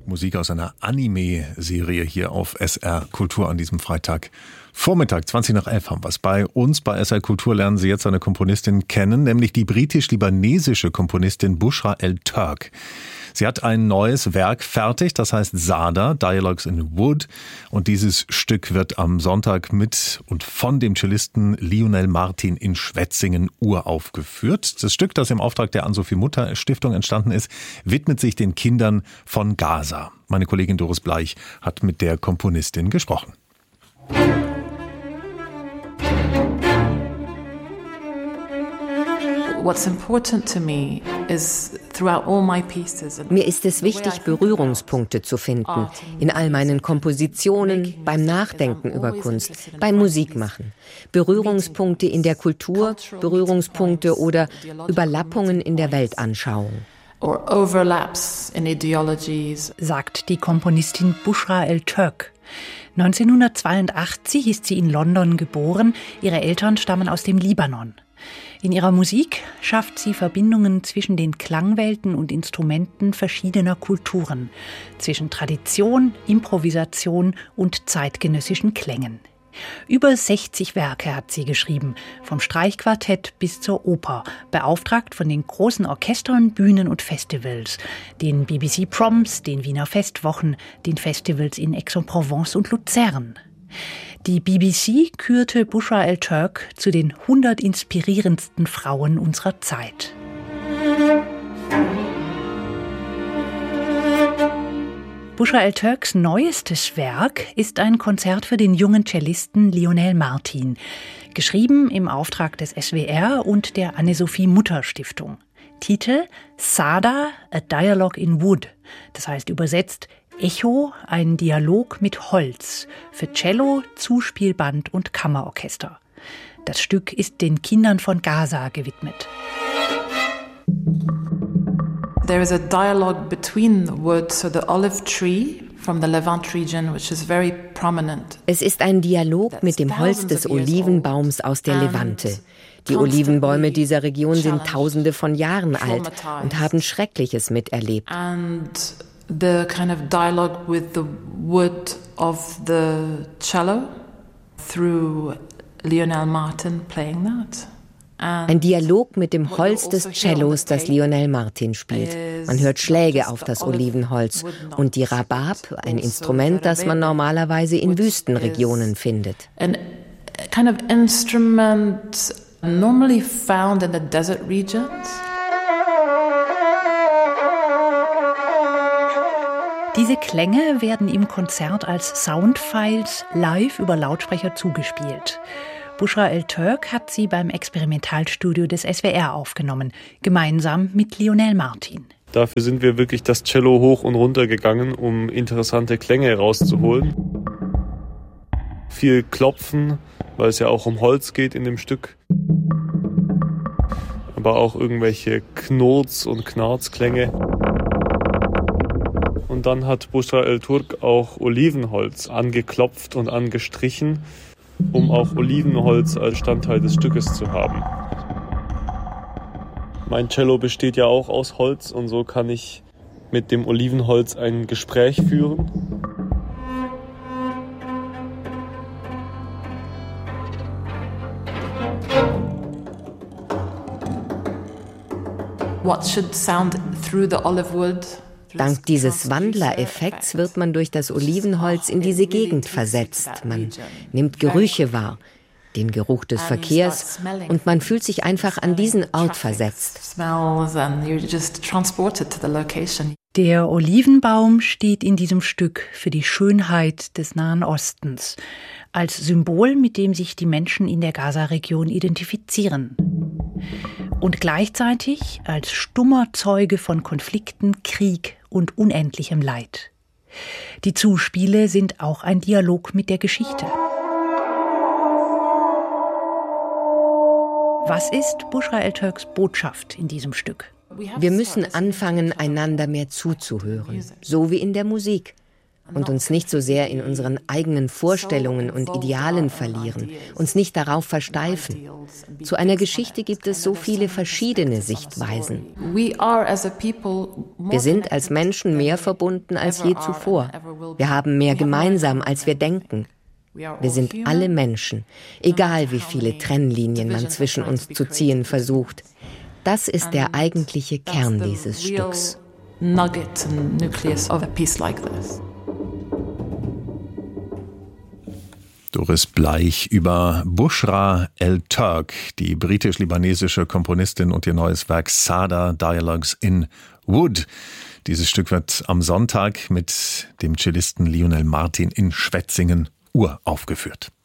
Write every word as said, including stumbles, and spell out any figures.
Musik aus einer Anime-Serie hier auf S R Kultur an diesem Freitag. Vormittag, zwanzig nach elf haben wir es. Bei uns bei S R Kultur lernen Sie jetzt eine Komponistin kennen, nämlich die britisch-libanesische Komponistin Bushra El Turk. Sie hat ein neues Werk fertig, das heißt Sada, Dialogues in Wood. Und dieses Stück wird am Sonntag mit und von dem Cellisten Lionel Martin in Schwetzingen uraufgeführt. Das Stück, das im Auftrag der Ann-Sophie-Mutter-Stiftung entstanden ist, widmet sich den Kindern von Gaza. Meine Kollegin Doris Bleich hat mit der Komponistin gesprochen. Mir ist es wichtig, Berührungspunkte zu finden. In all meinen Kompositionen, beim Nachdenken über Kunst, beim Musikmachen. Berührungspunkte in der Kultur, Berührungspunkte oder Überlappungen in der Weltanschauung. Sagt die Komponistin Bushra El Turk. neunzehnhundertzweiundachtzig ist sie in London geboren. Ihre Eltern stammen aus dem Libanon. In ihrer Musik schafft sie Verbindungen zwischen den Klangwelten und Instrumenten verschiedener Kulturen, zwischen Tradition, Improvisation und zeitgenössischen Klängen. Über sechzig Werke hat sie geschrieben, vom Streichquartett bis zur Oper, beauftragt von den großen Orchestern, Bühnen und Festivals, den B B C Proms, den Wiener Festwochen, den Festivals in Aix-en-Provence und Luzern. Die B B C kürte Bushra El Turk zu den hundert inspirierendsten Frauen unserer Zeit. Bushra El Turks neuestes Werk ist ein Konzert für den jungen Cellisten Lionel Martin, geschrieben im Auftrag des S W R und der Anne-Sophie-Mutter-Stiftung. Titel Sada, a Dialogue in Wood, das heißt übersetzt Echo, ein Dialog mit Holz, für Cello, Zuspielband und Kammerorchester. Das Stück ist den Kindern von Gaza gewidmet. There is a dialogue between the wood, so the olive tree from the Levant region, which is very prominent. Es ist ein Dialog mit dem Holz des Olivenbaums aus der Levante. Die Olivenbäume dieser Region sind Tausende von Jahren alt und haben Schreckliches miterlebt. And the kind of dialogue with the wood of the cello through Lionel Martin playing that. Ein Dialog mit dem Holz des Cellos, das Lionel Martin spielt. Man hört Schläge auf das Olivenholz und die Rabab, ein Instrument, das man normalerweise in Wüstenregionen findet. An kind of instrument normally found in the desert regions. Diese Klänge werden im Konzert als Soundfiles live über Lautsprecher zugespielt. Bushra El Turk hat sie beim Experimentalstudio des S W R aufgenommen, gemeinsam mit Lionel Martin. Dafür sind wir wirklich das Cello hoch und runter gegangen, um interessante Klänge rauszuholen. Viel Klopfen, weil es ja auch um Holz geht in dem Stück. Aber auch irgendwelche Knurz- und Knarzklänge. Und dann hat Bushra El Turk auch Olivenholz angeklopft und angestrichen, um auch Olivenholz als Bestandteil des Stückes zu haben. Mein Cello besteht ja auch aus Holz und so kann ich mit dem Olivenholz ein Gespräch führen. What should sound through the olive wood? Dank dieses Wandlereffekts wird man durch das Olivenholz in diese Gegend versetzt. Man nimmt Gerüche wahr, den Geruch des Verkehrs, und man fühlt sich einfach an diesen Ort versetzt. Der Olivenbaum steht in diesem Stück für die Schönheit des Nahen Ostens, als Symbol, mit dem sich die Menschen in der Gaza-Region identifizieren. Und gleichzeitig als stummer Zeuge von Konflikten, Krieg und unendlichem Leid. Die Zuspiele sind auch ein Dialog mit der Geschichte. Was ist Bushra El Turks Botschaft in diesem Stück? Wir müssen anfangen, einander mehr zuzuhören, so wie in der Musik. und uns nicht so sehr in unseren eigenen Vorstellungen und Idealen verlieren, uns nicht darauf versteifen. Zu einer Geschichte gibt es so viele verschiedene Sichtweisen. Wir sind als Menschen mehr verbunden als je zuvor. Wir haben mehr gemeinsam, als wir denken. Wir sind alle Menschen, egal wie viele Trennlinien man zwischen uns zu ziehen versucht. Das ist der eigentliche Kern dieses Stücks. Doris Bleich über Bushra El-Turk, die britisch-libanesische Komponistin und ihr neues Werk Sada Dialogues in Wood. Dieses Stück wird am Sonntag mit dem Cellisten Lionel Martin in Schwetzingen uraufgeführt.